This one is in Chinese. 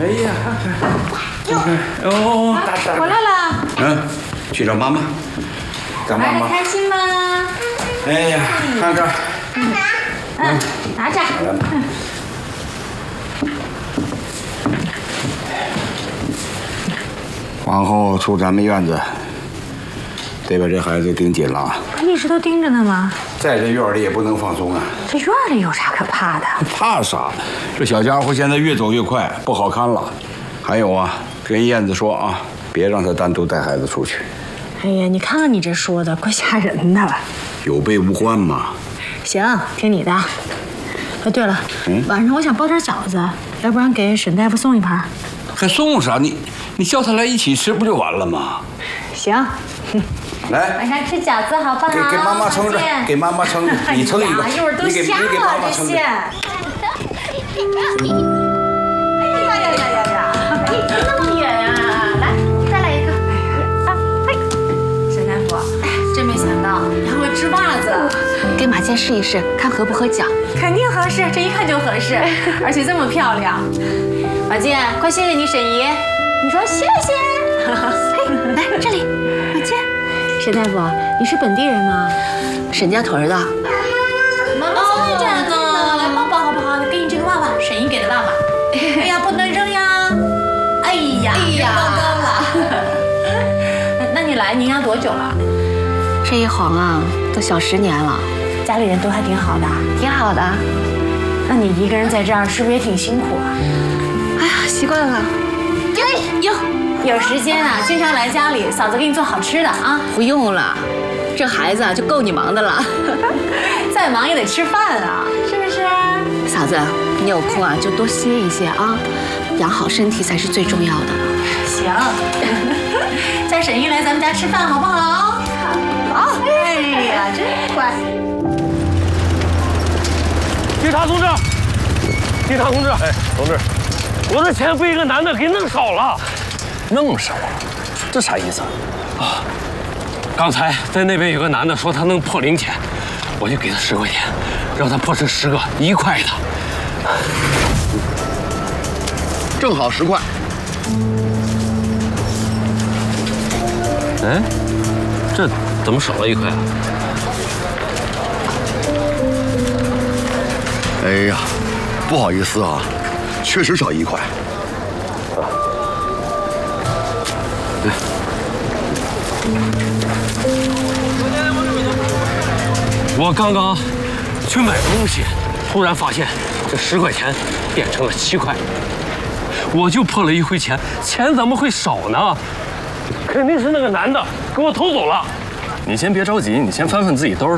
哎呀，看，哦，大回来了。 嗯，去找妈妈，找妈妈。 开心吗？ 哎呀，看看。 拿着。 往后出咱们院子，得把这孩子盯紧了。 不一直都盯着呢吗？ 在这院里也不能放松啊。 这院里有啥可怕的？ 怕啥？这小家伙现在越走越快，不好看了。还有啊，跟燕子说啊，别让他单独带孩子出去。 哎呀，你看看你这说的，怪吓人的。 有备无患嘛。 行，听你的。对了，晚上我想包点饺子，要不然给沈大夫送一盘。 还送啥？你叫他来一起吃不就完了吗？ 行。 来， 晚上吃饺子好不好？ 给妈妈撑着，给妈妈撑着，你撑一个， 一会儿都瞎了这些。哎呀！那么远啊！来，再来一个。沈大夫，真没想到你还会织袜子。 给马健试一试，看合不合脚。 肯定合适，这一看就合适，而且这么漂亮。马健，快谢谢你沈姨。你说谢谢。 来这里，马健。 沈大夫，你是本地人吗？ 沈家屯的。 妈妈在这呢，来抱抱好不好？给你这个袜袜，沈姨给的袜袜。哎呀，不能扔呀！哎呀，糟糕了。那你来宁阳多久了？ 这一晃啊，都小10年了。 家里人都还挺好的， 挺好的。 那你一个人在这儿是不是也挺辛苦啊？ 哎呀，习惯了。 有时间啊，经常来家里，嫂子给你做好吃的啊。 不用了，这孩子啊就够你忙的了。 再忙也得吃饭啊，是不是？ 嫂子，你有空啊就多歇一歇啊，养好身体才是最重要的。 行，叫沈姨来咱们家吃饭好不好？好。哎呀，真乖。 警察同志，警察同志， 哎，同志， 我的钱被一个男的给弄少了。 弄少了，这啥意思啊？ 刚才在那边有个男的说他能破零钱，我就给他10块钱，让他破成10个1块的。 正好10块。 哎，这怎么少了1块啊？ 哎呀，不好意思啊，确实少1块。 我刚刚去买东西，突然发现这10块钱变成了7块，我就破了1回钱，钱怎么会少呢？肯定是那个男的给我偷走了。 你先别着急，你先翻翻自己兜